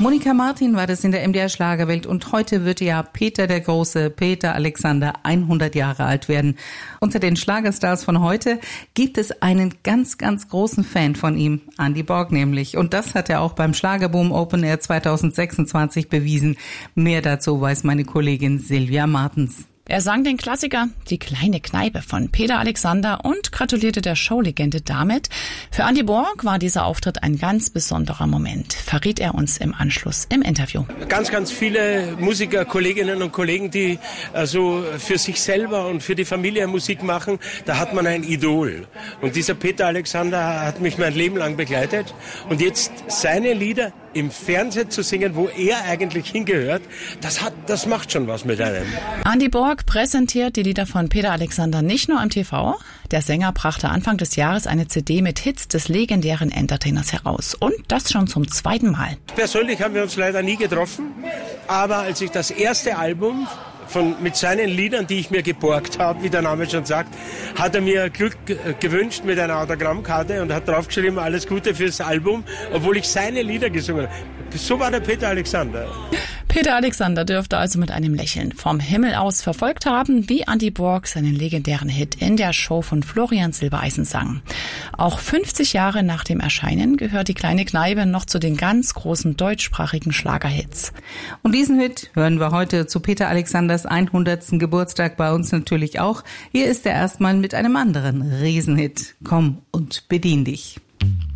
Monika Martin war das in der MDR Schlagerwelt und heute wird ja Peter der Große, Peter Alexander, 100 Jahre alt werden. Unter den Schlagerstars von heute gibt es einen ganz, ganz großen Fan von ihm, Andy Borg nämlich. Und das hat er auch beim Schlagerboom Open Air 2026 bewiesen. Mehr dazu weiß meine Kollegin Silvia Martens. Er sang den Klassiker Die kleine Kneipe von Peter Alexander und gratulierte der Showlegende damit. Für Andy Borg war dieser Auftritt ein ganz besonderer Moment, verriet er uns im Anschluss im Interview. Ganz, ganz viele Musiker, Kolleginnen und Kollegen, die also für sich selber und für die Familie Musik machen, da hat man ein Idol. Und dieser Peter Alexander hat mich mein Leben lang begleitet. Und jetzt seine Lieder im Fernsehen zu singen, wo er eigentlich hingehört, das macht schon was mit einem. Andy Borg präsentiert die Lieder von Peter Alexander nicht nur im TV. Der Sänger brachte Anfang des Jahres eine CD mit Hits des legendären Entertainers heraus. Und das schon zum zweiten Mal. Persönlich haben wir uns leider nie getroffen, aber als ich das erste Album mit seinen Liedern, die ich mir geborgt habe, wie der Name schon sagt, hat er mir Glück gewünscht mit einer Autogrammkarte und hat draufgeschrieben, alles Gute fürs Album, obwohl ich seine Lieder gesungen habe. So war der Peter Alexander. Peter Alexander dürfte also mit einem Lächeln vom Himmel aus verfolgt haben, wie Andy Borg seinen legendären Hit in der Show von Florian Silbereisen sang. Auch 50 Jahre nach dem Erscheinen gehört die kleine Kneipe noch zu den ganz großen deutschsprachigen Schlagerhits. Und diesen Hit hören wir heute zu Peter Alexanders 100. Geburtstag bei uns natürlich auch. Hier ist er erstmal mit einem anderen Riesenhit. Komm und bedien dich.